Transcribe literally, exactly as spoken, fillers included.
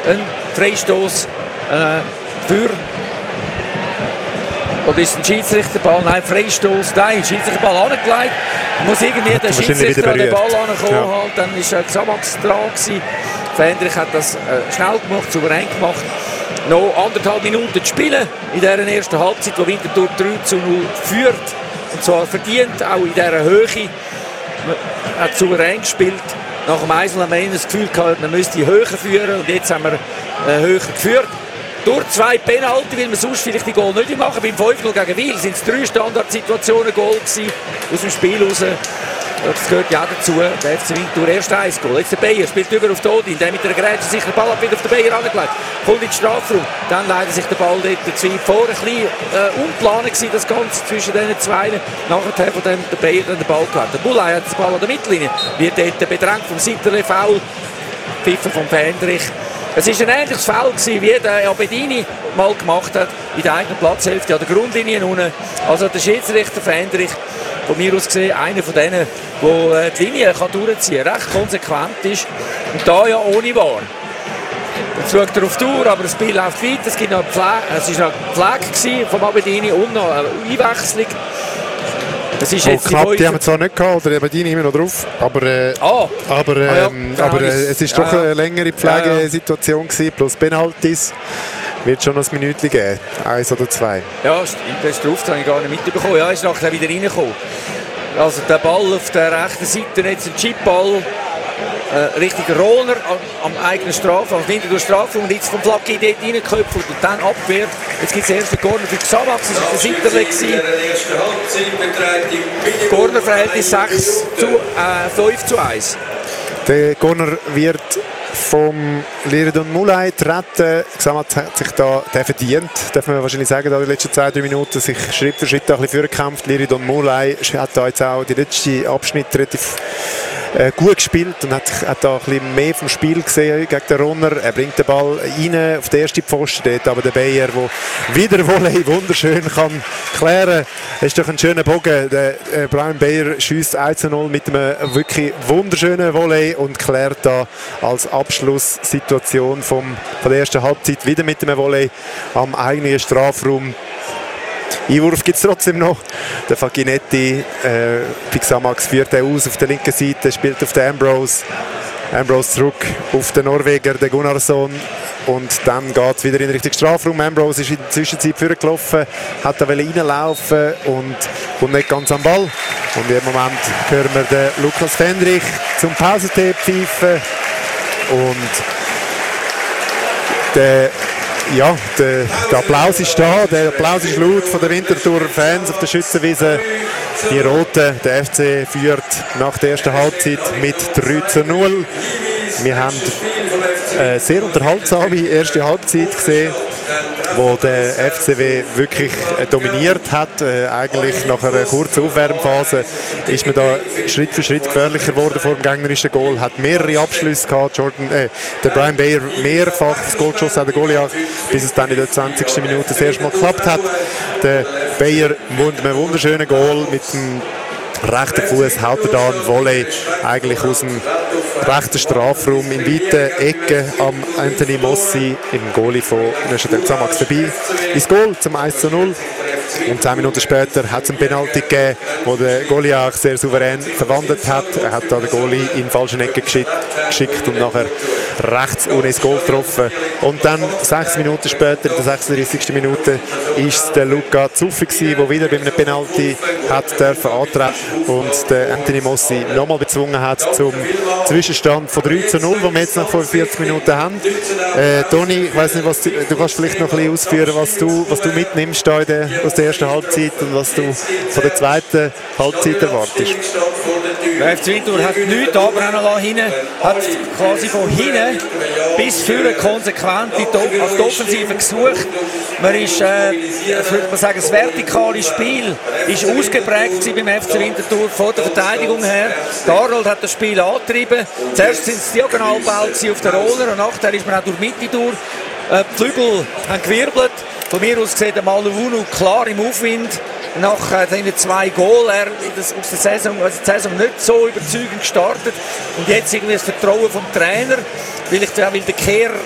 ein Freistoß äh, für... Oder ist ein Schiedsrichterball? Nein, Freistoß. Nein, Schiedsrichterball angelegt. Muss irgendwie der Schiedsrichter an den Ball ankommen. Ja. Halt. Dann war Xamax dran gewesen. Fendrich hat das äh, schnell gemacht, souverän gemacht. Noch anderthalb Minuten zu spielen in dieser ersten Halbzeit, wo Winterthur drei zu null führt. Und zwar verdient, auch in dieser Höhe. Man hat souverän gespielt. Nach dem Eisel haben wir das Gefühl gehabt, man müsste höher führen. Und jetzt haben wir äh, höher geführt. Durch zwei Penalty, weil wir sonst vielleicht die Goal nicht machen. Beim fünf null gegen Wil sind es drei Standardsituationen Goal gewesen, aus dem Spiel raus. Das gehört ja auch dazu. Der F C Winterthur erst ein Goal. Jetzt der Beyer spielt über auf Odin. Der mit der Grätsche sich den Ball hat wieder auf den Beyer angelegt. Kommt in den Strafraum. Dann leidet sich der Ball dort zwei vor. Ein bisschen äh, unplanend gewesen, das Ganze zwischen diesen zwei. Nachher von dem der Beyer dann den Ball gehabt. Der Bullei hat den Ball an der Mittellinie. Wird dort bedrängt vom Sitterle, Foul. Pfiffer vom Fendrich. Es war ein ähnliches Foul gewesen, wie der Abedini mal gemacht hat in der eigenen Platzhälfte an der Grundlinie unten. Also der Schiedsrichter Fendrich, von mir aus gesehen, einer von denen, der die Linie kann durchziehen kann, recht konsequent ist und da ja ohne War. Jetzt schaut er auf die Uhr, aber das Spiel läuft weiter. Es war noch eine Pflege vom Abedini und noch eine Einwechslung. Das ist oh, jetzt knapp, die, die haben wir zwar nicht gehabt, oder eben die immer noch drauf, aber, äh, oh. aber, äh, ah, ja, aber äh, es ist doch ja, eine längere Pflegesituation ja, ja. plus Penalties. Wird schon noch ein Minütchen geben, eins oder zwei. Ja, das ist drauf, das habe ich gar nicht mitbekommen. Ja, ist nachher wieder reingekommen. Also der Ball auf der rechten Seite, jetzt ein Chipball. Äh, Richtung Rohner am, am eigenen Strafraum, hinter der Strafraum und jetzt vom Flagge dort reingeköpft und dann abwehrt. Jetzt gibt es den ersten Corner für Xamax, das war der Sitterle gewesen. Cornerverhältnis sechs zu fünf zu eins. Der Corner wird vom Liridon Moulay treten. Xamax hat sich da der verdient, darf man wahrscheinlich sagen, da die letzten zwei, drei Minuten sich Schritt für Schritt ein bisschen vorgekämpft. Liridon Moulay hat da jetzt auch die letzten Abschnitte relativ äh, gut gespielt und hat, hat da ein bisschen mehr vom Spiel gesehen gegen den Runner. Er bringt den Ball rein auf den ersten Pfosten, dort aber der Beyer, der wieder Volley wunderschön kann klären. Das ist doch ein schöner Bogen. Der äh, Brian Beyer schießt eins zu null mit einem wirklich wunderschönen Volley und klärt da als Abschlusssituation vom, von der ersten Halbzeit wieder mit einem Volley am eigenen Strafraum. Einwurf gibt es trotzdem noch. Der Faginetti, äh, Pixamax führt er aus auf der linken Seite, spielt auf den Ambrose. Ambrose zurück auf den Norweger, den Gunnarsson. Und dann geht es wieder in Richtung Strafraum. Ambrose ist in der Zwischenzeit vorgelaufen, hat da reinlaufen und kommt nicht ganz am Ball. Und im Moment hören wir den Lukas Fendrich zum Pausentape pfeifen. Und der Ja, der, der Applaus ist da, der Applaus ist laut von den Winterthur-Fans auf der Schützenwiese. Die Roten, der F C führt nach der ersten Halbzeit mit drei zu null. Wir haben eine sehr unterhaltsame erste Halbzeit gesehen, wo der F C W wirklich dominiert hat. Äh, eigentlich nach einer kurzen Aufwärmphase ist man da Schritt für Schritt gefährlicher geworden vor dem gegnerischen Goal. Hat mehrere Abschlüsse gehabt. Jordan, äh, der Brian Beyer mehrfach das Goal geschossen hat, der Goliath, bis es dann in der zwanzigsten Minute das erste Mal geklappt hat. Der Beyer mit einem wunderschönen Goal mit dem rechten Fuß haut er da ein Volley eigentlich aus dem rechten Strafraum in weiten Ecken am Anthony Mossi im Goalie von Neuchâtel Xamax vorbei. Ins Goal zum eins zu null. Und zehn Minuten später hat es einen Penalty gegeben, wo der Goalie auch sehr souverän verwandelt hat. Er hat da den Goalie in die falsche Ecke geschickt, geschickt und nachher rechts ohne ins Goal getroffen. Und dann sechs Minuten später, in der sechsunddreißigsten Minute, ist es der Luca Zuffi gewesen, der wieder bei einem Penalty hat dürfen antreten und der Anthony Mossi nochmal bezwungen hat zum Zwischenstand von drei zu null, den wir jetzt nach fünfundvierzig Minuten haben. Äh, Toni, ich weiss nicht, was du, du kannst vielleicht noch ein bisschen ausführen, was du, was du mitnimmst da in der, aus der ersten Halbzeit und was du von der zweiten Halbzeit erwartest. Der F C Winterthur hat nichts, aber auch noch hinten, hat quasi von hinten bis vorne konsequent die, auf die Offensive gesucht. Man ist, äh, würde man sagen, das vertikale Spiel ist ausgeprägt beim F C Winterthur von der Verteidigung her. Darnold hat das Spiel angetrieben. Zuerst sind es Diagonalball auf der Roller und nachher ist man auch durch die Mitte durch. Äh, die Flügel haben gewirbelt. Von mir aus gesehen der Maluvunu klar im Aufwind. Nach äh, zwei Goal, er ist aus der Saison, also die Saison nicht so überzeugend gestartet. Und jetzt irgendwie das Vertrauen vom Trainer, weil, ich, weil der Kehr